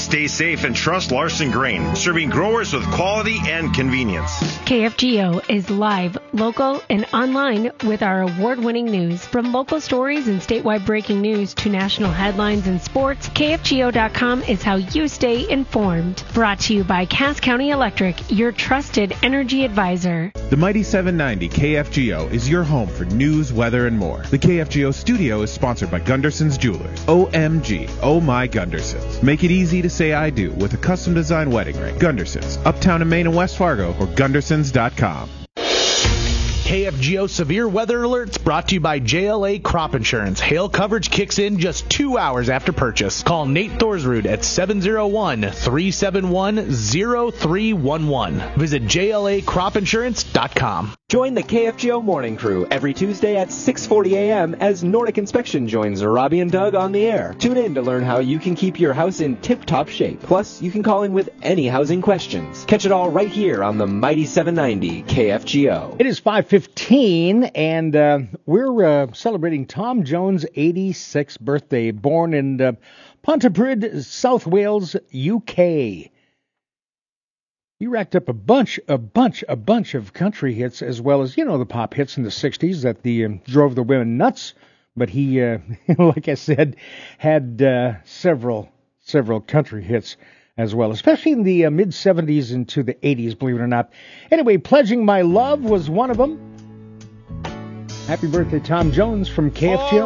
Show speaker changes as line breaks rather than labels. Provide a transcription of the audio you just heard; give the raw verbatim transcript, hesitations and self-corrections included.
Stay safe and trust Larson Grain, serving growers with quality and convenience.
K F G O is live, local, and online with our award-winning news. From local stories and statewide breaking news to national headlines and sports, K F G O dot com is how you stay informed. Brought to you by Cass County Electric, your trusted energy advisor.
The Mighty seven ninety K F G O is your home for news, weather, and more. The K F G O studio is sponsored by Gunderson's Jewelers. O M G, oh my Gundersons. Make it easy to say I do with a custom designed wedding ring. Gundersons, uptown in Maine and West Fargo, or Gundersons dot com.
K F G O Severe Weather Alerts brought to you by J L A Crop Insurance. Hail coverage kicks in just two hours after purchase. Call Nate Thorsrud at seven oh one, three seven one, oh three one one. Visit J L A crop insurance dot com.
Join the K F G O Morning Crew every Tuesday at six forty a.m. as Nordic Inspection joins Robbie and Doug on the air. Tune in to learn how you can keep your house in tip-top shape. Plus, you can call in with any housing questions. Catch it all right here on the Mighty seven ninety K F G O.
It is five fifteen, and uh, we're uh, celebrating Tom Jones' eighty-sixth birthday, born in uh, Pontypridd, South Wales, U K. He racked up a bunch, a bunch, a bunch of country hits, as well as, you know, the pop hits in the sixties that the um, drove the women nuts. But he, uh, like I said, had uh, several, several country hits as well, especially in the uh, mid-seventies into the eighties, believe it or not. Anyway, Pledging My Love was one of them. Happy birthday, Tom Jones from K F G O.